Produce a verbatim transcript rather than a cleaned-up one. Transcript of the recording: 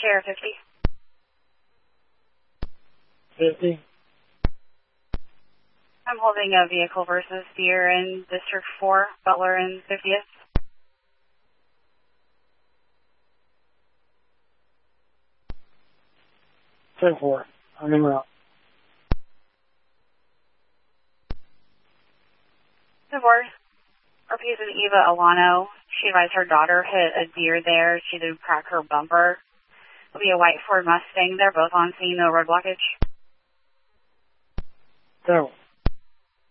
Sheriff fifty. fifty. I'm holding a vehicle versus deer in District four, Butler and fiftieth. ten four. I'm en route. Divorce. Represent Eva Alano. She advised her daughter hit a deer there. She did crack her bumper. It'll be a white Ford Mustang. They're both on scene, no road blockage. ten.